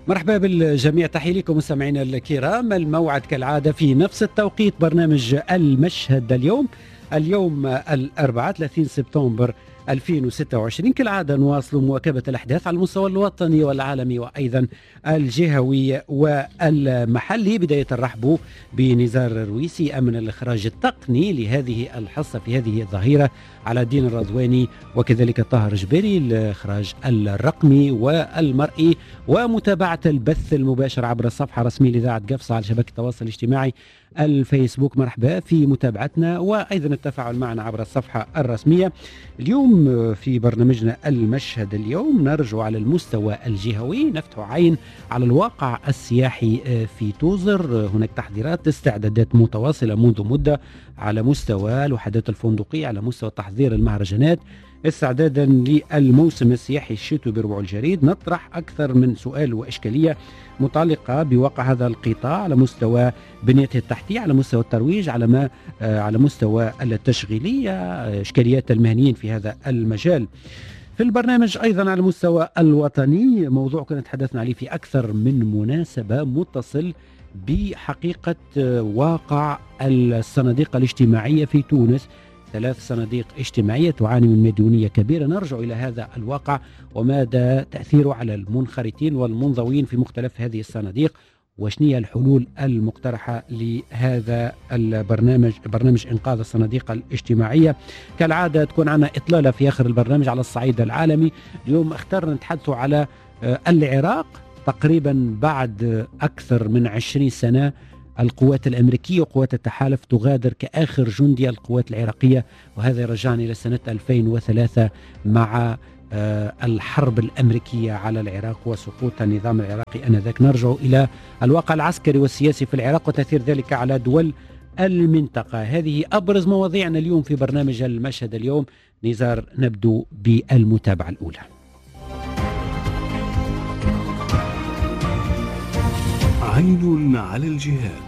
مرحبا بالجميع، تحية لكم مستمعينا الكرام. الموعد كالعادة في نفس التوقيت، برنامج المشهد اليوم الأربعاء 30 سبتمبر 2026. كالعادة نواصل مواكبة الأحداث على المستوى الوطني والعالمي وأيضا الجهوي والمحلي. بداية الرحب بنزار الرويسي أمن الإخراج التقني لهذه الحصة في هذه الظهيرة، على الدين الرضواني وكذلك طاهر جبيري الإخراج الرقمي والمرئي، ومتابعة البث المباشر عبر الصفحة الرسمية لإذاعة قفصة على شبكة التواصل الاجتماعي الفيسبوك. مرحبا في متابعتنا وأيضا التفاعل معنا عبر الصفحة الرسمية. اليوم في برنامجنا المشهد اليوم نرجع على المستوى الجهوي، نفتح عين على الواقع السياحي في توزر. هناك تحضيرات استعدادات متواصلة منذ مدة على مستوى الوحدات الفندقية، على مستوى تحضير المهرجانات استعدادا للموسم السياحي الشتوي بربع الجريد. نطرح أكثر من سؤال وإشكالية متعلقة بواقع هذا القطاع على مستوى بنيته التحتية، على مستوى الترويج، على مستوى التشغيلية، إشكاليات المهنيين في هذا المجال. في البرنامج أيضا على المستوى الوطني موضوع كنا تحدثنا عليه في أكثر من مناسبة، متصل بحقيقة واقع الصناديق الاجتماعية في تونس. 3 صناديق اجتماعية تعاني من مديونية كبيرة. نرجع إلى هذا الواقع وماذا تأثيره على المنخرطين والمنضوين في مختلف هذه الصناديق، وشنية الحلول المقترحة لهذا البرنامج، برنامج إنقاذ الصناديق الاجتماعية. كالعادة تكون عنا إطلالة في آخر البرنامج على الصعيد العالمي. اليوم اخترنا نتحدث على العراق. تقريبا بعد أكثر من 20 سنة القوات الأمريكية وقوات التحالف تغادر كآخر جندي القوات العراقية، وهذا يرجعني إلى سنة 2003 مع الحرب الأمريكية على العراق وسقوط النظام العراقي آنذاك. نرجع إلى الواقع العسكري والسياسي في العراق وتأثير ذلك على دول المنطقة. هذه أبرز مواضيعنا اليوم في برنامج المشهد اليوم. نزار، نبدو بالمتابعة الأولى. عين على الجهات.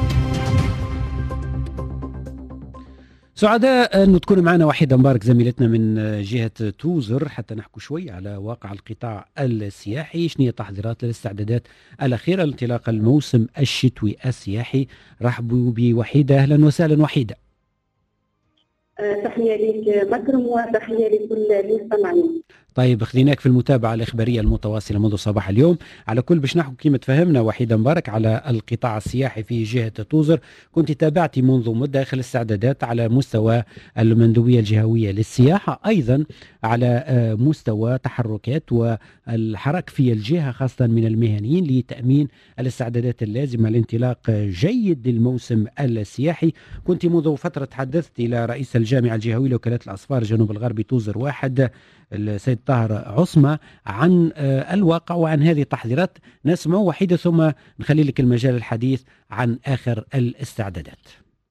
سعداء أن تكون معنا وحيدة مبارك زميلتنا من جهة توزر حتى نحكي شوي على واقع القطاع السياحي. شنية تحضيرات للاستعدادات الأخيرة لانطلاق الموسم الشتوي السياحي. رحبوا بوحيدة، أهلا وسهلا وحيدة. تحية لك مكرم وتحية لكل المستمعين. طيب، خذيناك في المتابعة الإخبارية المتواصلة منذ صباح اليوم. على كل باش نحكي كما تفهمنا وحيدة مبارك على القطاع السياحي في جهة توزر. كنت تابعتي منذ مدة داخل الاستعدادات على مستوى المندوبية الجهوية للسياحة، أيضا على مستوى تحركات والحرك في الجهة خاصة من المهنيين لتأمين الاستعدادات اللازمة لانطلاق جيد للموسم السياحي. كنت منذ فترة تحدثت إلى رئيس الجامعة الجهوية لوكالات الأصفار الجنوب الغربي توزر واحد السيد طاهر عصمة عن الواقع وعن هذه التحضيرات. نسمع وحيدة ثم نخلي لك المجال الحديث عن آخر الاستعدادات.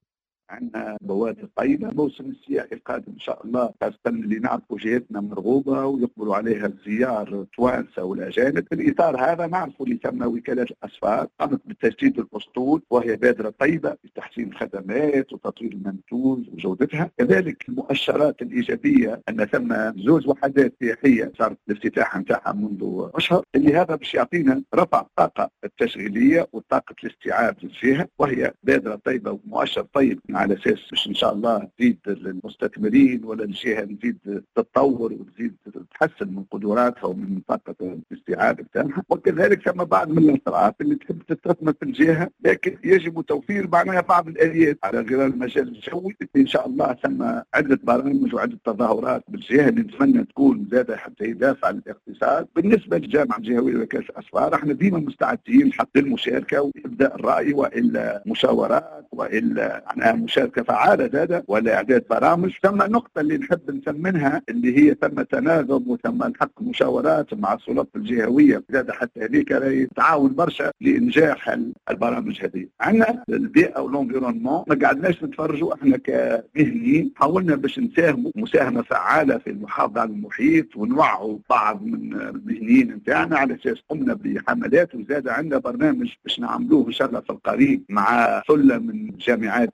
عندنا بوادر طيبة. موسم السياحي القادم إن شاء الله، خاصة اللي نعرفوا جهتنا مرغوبة ويقبلوا عليها الزيار التوانسة والأجانب. في الإطار هذا نعرفوا اللي تم وكالات الأسفار قامت بتجديد الأسطول، وهي بادرة طيبة لتحسين الخدمات وتطوير المنتوج وجودتها. كذلك المؤشرات الإيجابية أن ثم 2 وحدات سياحية صارت الافتتاح نتاعها منذ أشهر، اللي هذا باش يعطينا رفع الطاقة التشغيلية وطاقة الاستيعاب للجهة، وهي بادرة طيبة ومؤشر طيب على اساس باش ان شاء الله تزيد المستثمرين ولا الجهه تزيد تتطور وتزيد تحسن من قدراتها ومن طاقه الاستيعاب بتاعها. وكذلك ثم بعض من الاطراف اللي تحب تستثمر في الجهه، لكن يجب توفير معناها بعض الاليات على غرار المجال الجوي. ان شاء الله ثم عده برامج وعده تظاهرات بالجهه اللي نتمنى تكون زاده حتى يدافع عن الاقتصاد. بالنسبه للجامعه الجهويه لوكاله الاسفار احنا ديما مستعدين حتى للمشاركه وابداء الراي والا مشاورات والا مشاركة فعالة زادة ولا إعداد برامج. ثم نقطة اللي نحب نسمنها اللي هي ثم تناغم وثم الحق مشاورات مع السلطات الجهوية زادة، حتى هذيك راهي تعاون برشا لإنجاح البرامج هذه. عندنا البيئة والانفيرونمون، ما قعدناش نتفرجوا احنا كمهنيين، حاولنا باش نساهموا مساهمة فعالة في المحافظة على المحيط ونوعوا بعض من المهنيين نتاعنا، على أساس قمنا بحملات وزادة عندنا برنامج باش نعملوه إن شاء الله في القريب مع ثلة من جامعات الجهوية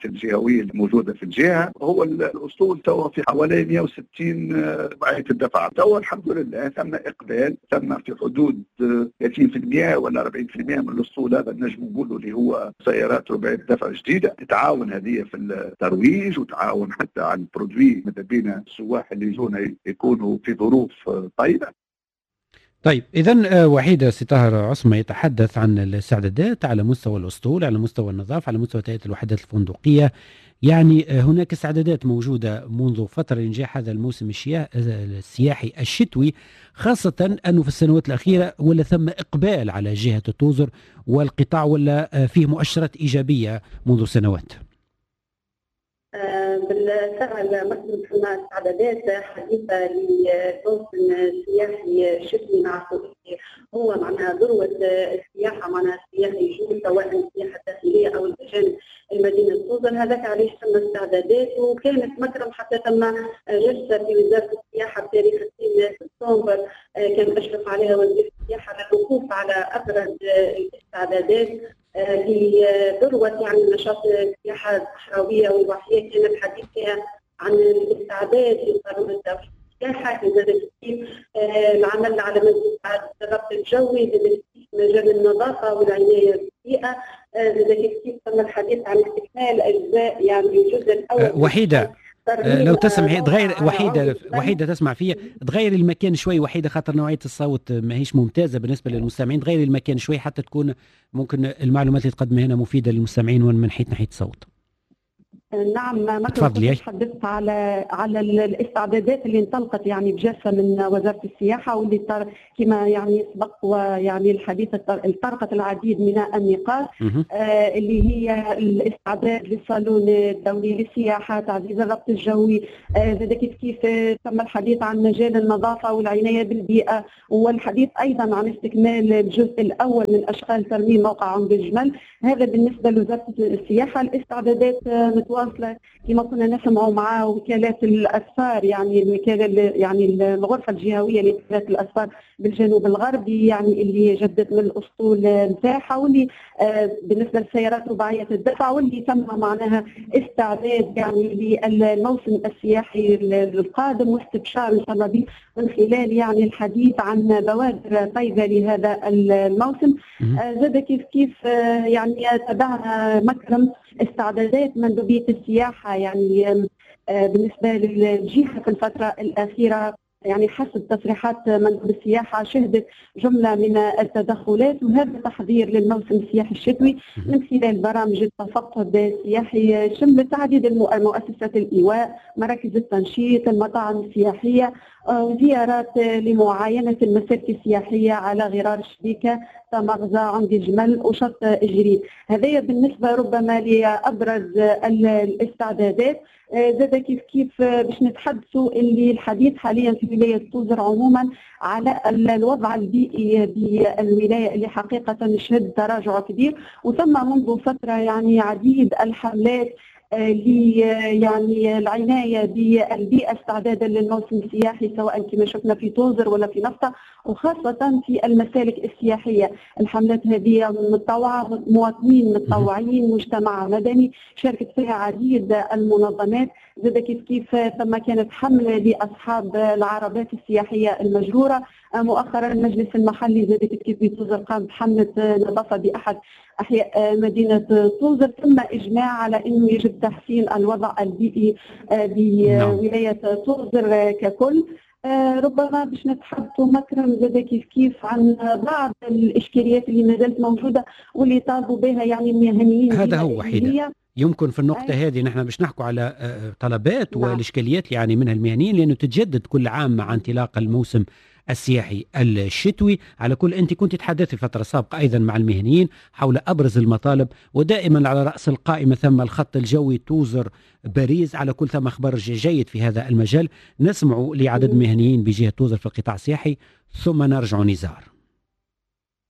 الطويل موجودة في الجهة. هو الأسطول توا في حوالي 160 بعية الدفع. توا الحمد لله ثم إقبال، ثم في حدود 30% ولا 40% من الأسطول هذا نجم نقوله اللي هو سيارات رباعية الدفع جديدة. تتعاون هذه في الترويج وتعاون حتى على البرودوي ماذا بينا السواح اللي يجون يكونوا في ظروف طيبة. طيب إذا وحيدة سي طاهر عصمة يتحدث عن الاستعدادات على مستوى الأسطول، على مستوى النظافة، على مستوى تهيئة الوحدات الفندقية. يعني هناك استعدادات موجودة منذ فترة لإنجاح هذا الموسم السياحي الشتوي، خاصة أنه في السنوات الأخيرة ولا ثم إقبال على جهة التوزر، والقطاع ولا فيه مؤشرات إيجابية منذ سنوات. بالفعل مثل استعدادات حديثة لموسم سياحي شتوي مع هو معناها ذروة السياحة، معناها السياحة يجون سواء السياحة الداخلية أو الأجانب المدينة توزر. هذاك عليه تم استعدادات، وكانت مكرم حتى تم جلسة في وزارة السياحة بتاريخ 2 سبتمبر كان أشرف عليها وزير السياحة للوقوف على أبرز الاستعدادات لذروة يعني نشاط السياحة الصحراوية والبحرية. كانت الحديث فيها عن الاستعداد لقانون السياحة، لذلك العمل على مزيد الربط الجوي، لذلك مجال النظافة والعناية بالبيئة، لذلك تم الحديث عن استكمال أجزاء يعني الجزء الأول. وحيدة لو تسمع تغير وحيدة تسمع فيها، تغير المكان شوي وحيدة، خاطر نوعية الصوت ما هيش ممتازة بالنسبة للمستمعين. تغير المكان شوي حتى تكون ممكن المعلومات اللي تقدمها هنا مفيدة للمستمعين ومن ناحية الصوت. نعم، ما كنت تحدثت على الاستعدادات اللي انطلقت يعني بجلسه من وزاره السياحه، واللي كما يعني سبق ويعني الحديث طرقت العديد من النقاط اللي هي الاستعداد للصالون الدولي للسياحه، تعزيز الربط الجوي، كيف تم الحديث عن مجال النظافه والعنايه بالبيئه، والحديث ايضا عن استكمال الجزء الاول من اشغال ترميم موقع عمق الجمل. هذا بالنسبه لوزاره السياحه. الاستعدادات متواصله كما كنا نسمع مع وكالات الاسفار، يعني الوكاله يعني الغرفه الجهويه لوكالات الاسفار بالجنوب الغربي، يعني اللي جدد من الاسطول نتاعها، واللي بالنسبه للسيارات رباعيه الدفع، واللي تم معناها استعداد يعني للموسم السياحي القادم، واستبشار ان شاء الله به من خلال يعني الحديث عن بوادر طيبه لهذا الموسم. زاد كيف يعني تبعنا مكرم استعدادات مندوبيه السياحه يعني بالنسبه للجهه في الفتره الاخيره، يعني حسب تصريحات مندوب السياحه شهدت جمله من التدخلات، وهذا تحضير للموسم السياحي الشتوي من خلال برامج التفقد السياحي شملت عديد المؤسسات الايواء، مراكز التنشيط، المطاعم السياحيه، زيارات لمعاينه المسالك السياحيه على غرار الشبيكه، مغزى عند جمل وشط جريد. هذا بالنسبه ربما لابرز الاستعدادات. زاد كيف باش نتحدثوا اللي الحديث حاليا في ولايه توزر عموما على الوضع البيئي بالولايه اللي حقيقه نشهد تراجع كبير، وثم منذ فتره يعني عديد الحملات يعني العنايه بالبيئه استعدادا للموسم السياحي، سواء كما شفنا في توزر ولا في نفطه، وخاصه في المسالك السياحيه. الحملات هذه متطوعه، مواطنين متطوعين، مجتمع مدني شاركت فيها عديد المنظمات. زاد كيف ثم كانت حمله لاصحاب العربات السياحيه المجروره. مؤخرا المجلس المحلي زاد كيف في توزر قام بحمله نظافه باحد احياء مدينه توزر، ثم اجماع على انه يجب تحسين الوضع البيئي بولايه توزر ككل. ربما باش نتحدثوا مكرم زاد كيف عن بعض الاشكاليات اللي ما زالت موجوده واللي طالبوا بها يعني المهنيين. هذا هو وحيدة يمكن في النقطة هذه نحن باش نحكوا على طلبات والإشكاليات اللي يعني منها المهنيين، لأنه تتجدد كل عام مع انطلاق الموسم السياحي الشتوي. على كل أنت كنت تحدثي الفترة السابقة أيضا مع المهنيين حول أبرز المطالب، ودائما على رأس القائمة ثم الخط الجوي توزر باريس. على كل ثم أخبار جيد في هذا المجال. نسمع لعدد مهنيين بجهة توزر في القطاع السياحي ثم نرجع نزار. محمد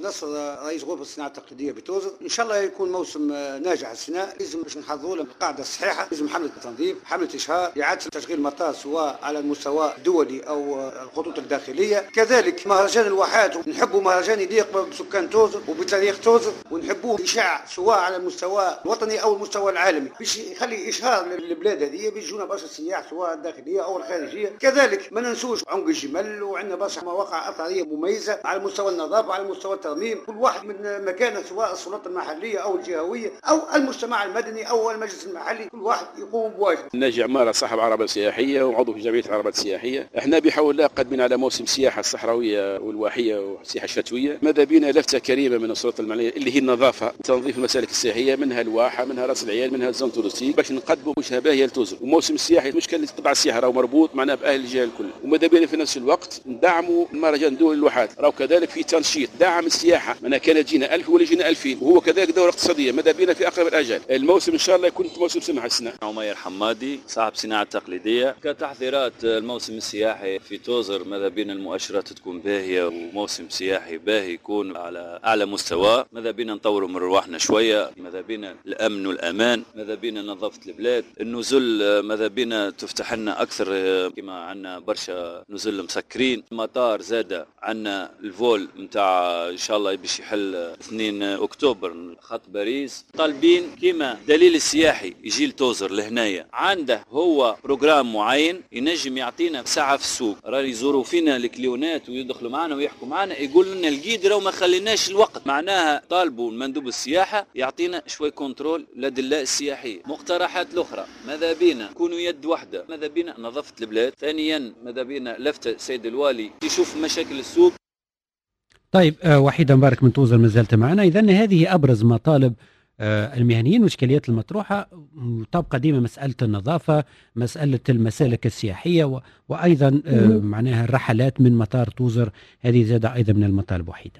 نصر رئيس غرفة الصناعة التقليدية بتوزر. إن شاء الله يكون موسم ناجح السنة. لازم باش نحضروا له القاعدة الصحيحة، لازم حملة تنظيف، حملة إشهار، إعادة تشغيل مطار سواء على المستوى الدولي أو الخطوط الداخلية. كذلك مهرجان الواحات، نحبوا مهرجان يليق بسكان توزر وبتاريخ توزر، ونحبوه إشاع سواء على المستوى الوطني أو المستوى العالمي، باش يخلي إشهار للبلاد هذه، بيجونا برشا السياح سواء الداخلية أو الخارجية. كذلك ما ننسوش عنق الجمل، وعندنا برشا مواقع أثرية مميزة على مستوى النظافة، على مستوى الترميم، كل واحد من مكانه سواء السلطة المحلية أو الجهوية أو المجتمع المدني أو المجلس المحلي، كل واحد يقوم بواجبه. ناجي عمارة صاحب عربة سياحية وعضو في جمعية العربات السياحية. احنا بحول الله قادمين على موسم السياحة الصحراوية والواحية والسياحة الشتوية. ماذا بينا لفتة كريمة من السلطة المعنية اللي هي النظافة، تنظيف المسالك السياحية، منها الواحة، منها راس العيال، منها الزون تورستيك، باش نقدموا مشابهة باهية لتوزر. وموسم السياحي المشكلة اللي تبع السياحة راهو مربوط معنا بأهل الجهة الكل. وماذا بينا في نفس الوقت ندعموا المهرجان دول الواحات، راهو كذلك في تنشيط دعم السياحة، معناها كانت جينا 1000 ولا جينا 2000، وهو كذلك دورة اقتصادية. ماذا بينا في أقرب الآجال الموسم إن شاء الله يكون موسم سمح السنة. عمير حمادي صاحب صناعة تقليدية. كتحضيرات الموسم السياحي في توزر ماذا بينا المؤشرات تكون باهية، وموسم سياحي باهي يكون على أعلى مستوى. ماذا بينا نطوروا من رواحنا شوية، ماذا بينا الأمن والأمان، ماذا بينا نظافة البلاد، النزل ماذا بينا تفتح لنا أكثر، كما عنا برشا نزل مسكرين. المطار زاد عنا الفول متاع إن شاء الله باش يحل 2 أكتوبر خط باريس. طالبين كما دليل السياحي يجي لتوزر لهنايا عنده هو بروجرام معين ينجم يعطينا ساعة في السوق، راه يزوروا فينا الكليونات ويدخلوا معنا ويحكوا معنا، يقول لنا الجيد راه ما خليناش الوقت. معناها طالبوا مندوب السياحة يعطينا شوي كنترول للدلاء السياحية. مقترحات الأخرى ماذا بينا كونوا يد واحدة، ماذا بينا نظافة البلاد. ثانيا ماذا بينا لفتة سيد الوالي يشوف مشاكل السوق. طيب وحيدة مبارك من توزر ما زالت معنا. إذن هذه أبرز مطالب المهنيين والإشكاليات المطروحة. تبقى ديما مسألة النظافة، مسألة المسالك السياحية، وأيضا معناها الرحلات من مطار توزر، هذه زادة أيضا من المطالب. وحيدة.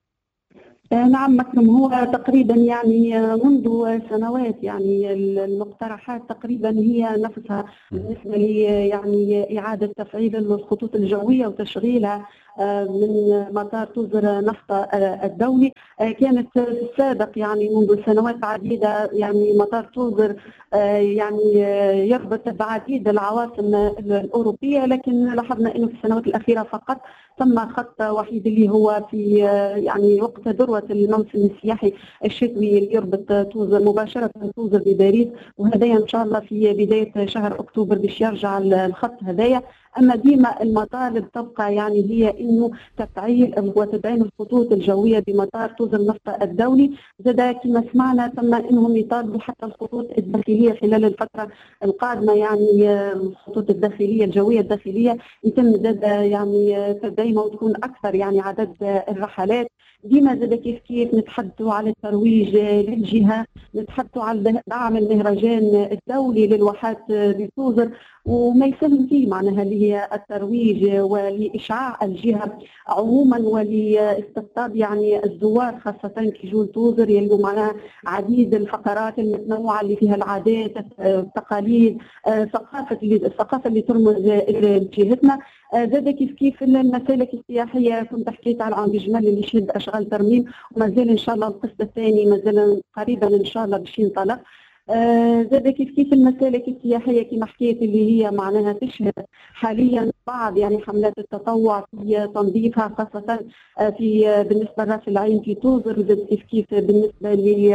نعم مكرم، هو تقريبا يعني منذ سنوات يعني المقترحات تقريبا هي نفسها بالنسبة لي، يعني إعادة تفعيل الخطوط الجوية وتشغيلها من مطار توزر نفط الدولي. كانت في السابق يعني منذ سنوات عديدة يعني مطار توزر يعني يربط بعديد العواصم الأوروبية، لكن لاحظنا أنه في السنوات الأخيرة فقط تم خط وحيد اللي هو في يعني وقت ذروة الموسم السياحي الشتوي اللي يربط توزر مباشرة توزر بباريس، وهذايا إن شاء الله في بداية شهر أكتوبر باش يرجع الخط هذايا. أما ديما المطالب تبقى يعني هي إنه تفعيل وتدعيم الخطوط الجوية بمطار توزر نفط الدولي. زاد كما سمعنا تم إنهم يطالبوا حتى الخطوط الداخلية خلال الفترة القادمة، يعني الخطوط الداخلية الجوية الداخلية يتم زاد يعني تدعيمها وتكون أكثر يعني عدد الرحلات. ديما زاد كيف نتحدثوا على الترويج للجهة، نتحدثوا على دعم المهرجان الدولي للواحات بتوزر، وما يساهم فيه معناها اللي هي الترويج ولإشعاع الجهة عموما ولاستقطاب يعني الزوار خاصة كي يجوا توزر يلقوا معناها عديد الفقرات المتنوعة اللي فيها العادات، التقاليد، الثقافة اللي ترمز لجهتنا. زاد كيف المسالك السياحية كنت حكيت على عند جمال اللي يشد أشغال ترميم، وما زال إن شاء الله القسط الثاني ما زال قريبا إن شاء الله باش ينطلق. زاد كيف المسالك السياحية كما حكيت اللي هي معناها تشهد حاليا بعض يعني حملات التطوع في تنظيفها، خاصة في بالنسبة لراس العين في توزر، وزاد كيف بالنسبة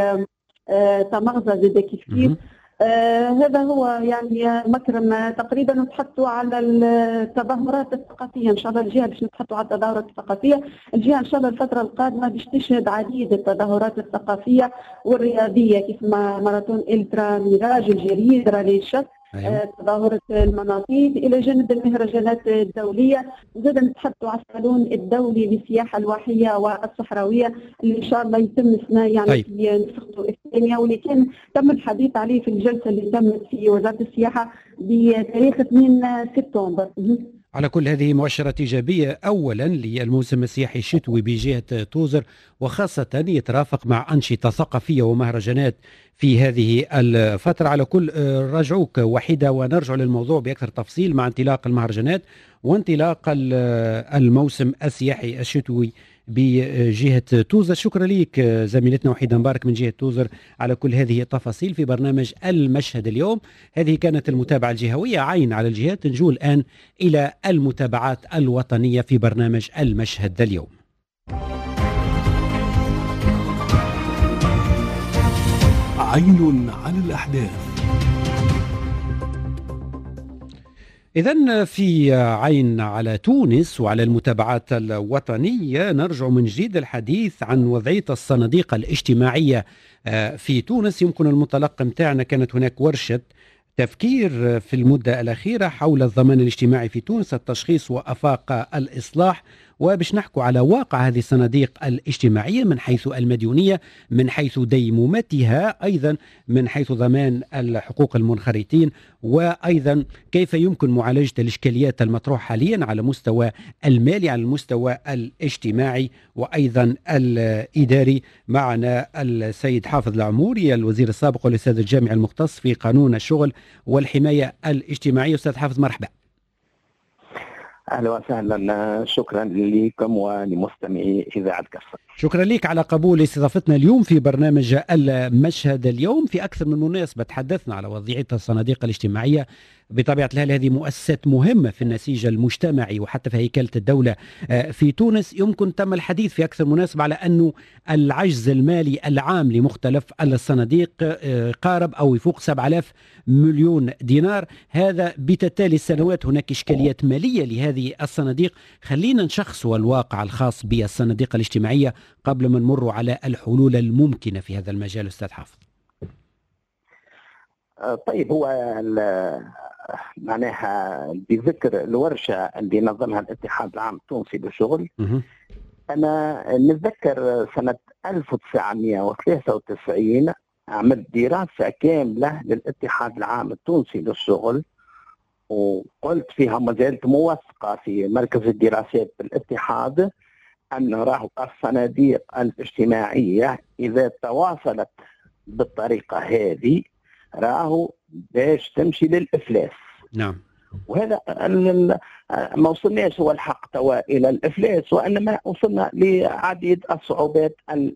لتمغزة زاد كيف هذا هو يعني مكرم. تقريبا نتحدثوا على التظاهرات الثقافيه، ان شاء الله الجهه باش نتحدثوا على التظاهرات الثقافيه. الجهه ان شاء الله الفتره القادمه باش تشهد عديد التظاهرات الثقافيه والرياضيه كيف ما ماراثون الترا ميراج، الجريد رالي الشط، تظاهرة المناطيد، إلى جانب المهرجانات الدولية. زاد نتحدثوا على الصالون الدولي للسياحة الواحية والصحراوية اللي إن شاء الله يتم السنة يعني في نسخته الثانية، واللي كان تم الحديث عليه في الجلسة اللي تمت في وزارة السياحة بتاريخ 2 سبتمبر. على كل هذه مؤشرات إيجابية أولا للموسم السياحي الشتوي بجهة توزر، وخاصة يترافق مع أنشطة ثقافية ومهرجانات في هذه الفترة. على كل رجعوك وحيدة ونرجع للموضوع بأكثر تفصيل مع انطلاق المهرجانات وانطلاق الموسم السياحي الشتوي بجهة توزر. شكرا لك زميلتنا وحيدة مبارك من جهة توزر على كل هذه التفاصيل في برنامج المشهد اليوم. هذه كانت المتابعة الجهوية عين على الجهات. نجول الآن إلى المتابعات الوطنية في برنامج المشهد اليوم. عين على الأحداث. إذن في عين على تونس وعلى المتابعات الوطنية نرجع من جديد الحديث عن وضعية الصناديق الاجتماعية في تونس. يمكن المنطلق متاعنا كانت هناك ورشة تفكير في المدة الأخيرة حول الضمان الاجتماعي في تونس، التشخيص وآفاق الإصلاح، وباش نحكوا على واقع هذه الصناديق الاجتماعية من حيث المديونية، من حيث ديمومتها، أيضا من حيث ضمان الحقوق المنخرطين، وأيضا كيف يمكن معالجة الإشكاليات المطروحة حاليا على مستوى المالي، على المستوى الاجتماعي وأيضا الإداري. معنا السيد حافظ العموري الوزير السابق والأستاذ الجامعي المختص في قانون الشغل والحماية الاجتماعية. أستاذ حافظ مرحبا. أهلا وسهلا، شكرا لكم ولمستمعي إذاعة كفر. شكرا لك على قبول استضافتنا اليوم في برنامج المشهد اليوم. في أكثر من مناسبة تحدثنا على وضعية الصناديق الاجتماعية. بطبيعة الحال هذه مؤسسات مهمة في النسيج المجتمعي وحتى في هيكلة الدولة في تونس. يمكن تم الحديث في أكثر مناسبة على أنه العجز المالي العام لمختلف الصناديق قارب أو يفوق 7,000 مليون دينار. هذا بتتالي السنوات هناك إشكاليات مالية لهذه الصناديق. خلينا نشخصوا الواقع الخاص بالصناديق الاجتماعية قبل ما نمر على الحلول الممكنة في هذا المجال. أستاذ حافظ. طيب، هو معناها بذكر الورشة اللي نظمها الاتحاد العام التونسي للشغل، أنا نتذكر سنة 1993 عملت دراسة كاملة للاتحاد العام التونسي للشغل، وقلت فيها ما زالت موثقة في مركز الدراسات بالاتحاد أن راهو الصناديق الاجتماعية إذا تواصلت بالطريقة هذه راهو باش تمشي للإفلاس. نعم. وهذا ما وصلناش هو الحق توا إلى الإفلاس، وإنما وصلنا لعديد الصعوبات